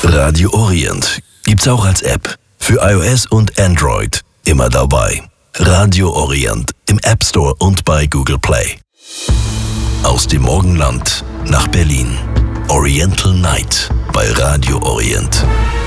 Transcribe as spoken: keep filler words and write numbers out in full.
Radio Orient gibt's auch als App. Für iOS und Android. Immer dabei. Radio Orient im App Store und bei Google Play. Aus dem Morgenland nach Berlin. Oriental Night bei Radio Orient.